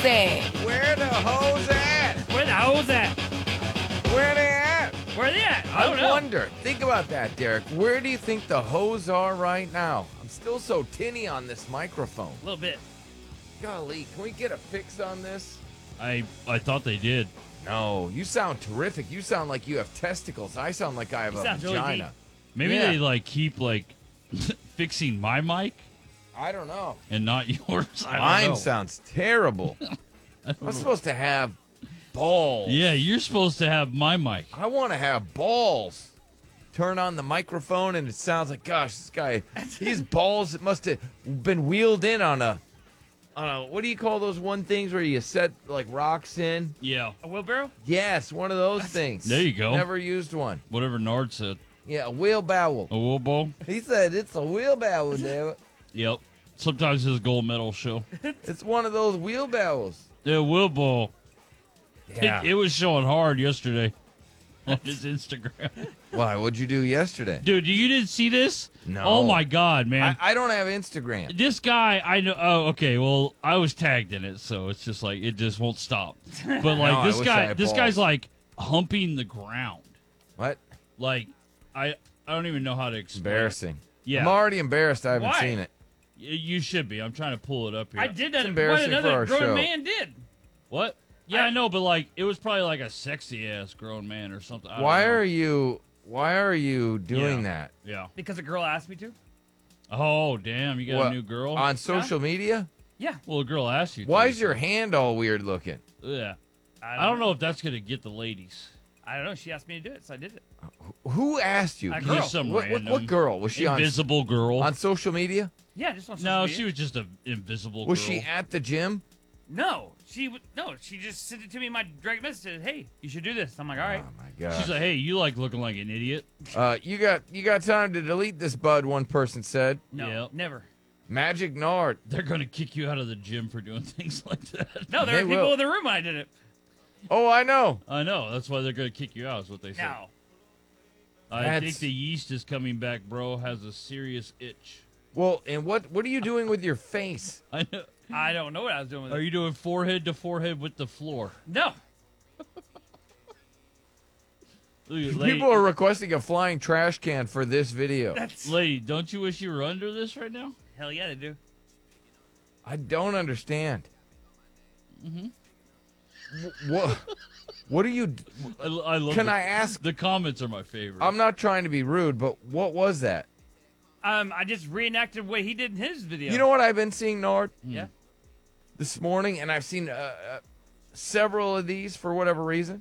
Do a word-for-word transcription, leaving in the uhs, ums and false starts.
at? Where the hoes at? Where the hoes at? Where they at? Where they at? I don't I know. wonder. Think about that, Derek. Where do you think the hoes are right now? I'm still so tinny on this microphone. A little bit. Golly, can we get a fix on this? I I thought they did. No, you sound terrific. You sound like you have testicles. I sound like I have You a sound really vagina. deep. Maybe Yeah. they like keep like fixing my mic I don't know. and not yours. I don't Mine know. sounds terrible. I'm supposed to have balls. Yeah, you're supposed to have my mic. I want to have balls. Turn on the microphone and it sounds like, gosh, this guy, his balls must have been wheeled in on a, on a, what do you call those one things where you set like rocks in? Yeah, A wheelbarrow? Yes, one of those things. There you go. Never used one. whatever Nard said. Yeah, a wheelbarrow. A wheelbarrow. He said it's a wheelbarrow, damn it. Yep. Sometimes his gold medal show. It's one of those wheelbarrows. Yeah, wheelbarrow. Yeah. It, it was showing hard yesterday on his Instagram. Why? What'd you do yesterday? Dude, you didn't see this? No. Oh my God, man. I, I don't have Instagram. This guy, I know. Oh, okay. Well, I was tagged in it, so it's just like it just won't stop. But like No, I this wish I guy, had this balls. guy's like humping the ground. What? Like I, I don't even know how to explain. it. Embarrassing. Yeah, I'm already embarrassed I haven't Why? seen it. Y- you should be. I'm trying to pull it up here. I did that. What embarrassing for another our grown show. man did. What? Yeah, I, I- know, but like it was probably like a sexy ass grown man or something. I don't Why know. are you why are you doing Yeah. that? Yeah. Because a girl asked me to. Oh damn, you got What, a new girl. on social media? Yeah. well, a girl asked you. to, Why is your so- hand all weird looking? Yeah. I don't know if that's gonna get the ladies. I don't know. She asked me to do it, so I did it. Who asked you? A Just girl. some What, what, random what girl? Was she on, invisible girl. on social media? Yeah, just on social no, media. she was just an invisible Was girl. she at the gym? No, she w- no. She just sent it to me in my direct message. Said, "Hey, you should do this." I'm like, "All right." Oh my god. She's like, hey, you like looking like an idiot. Uh, you got you got time to delete this, bud, one person said. No, Yeah. never. Magic Nard. They're gonna kick you out of the gym for doing things like that. No, there They were people will. in the room when I did it. Oh, I know. I know. That's why they're gonna kick you out. Is what they said. No. I That's- think the yeast is coming back, bro. Has a serious itch. Well, and what what are you doing with your face? I know. I don't know what I was doing with Are it. you doing forehead to forehead with the floor? No. Look at- lady, People are requesting a flying trash can for this video. That's lady, don't you wish you were under this right now? hell yeah, they do. I don't understand. Mm-hmm. What? What are you? I, I love. Can the, I ask? The comments are my favorite. I'm not trying to be rude, but what was that? Um, I just reenacted what he did in his video. You know what I've been seeing, Nord, Yeah. this morning, and I've seen uh, uh, several of these for whatever reason.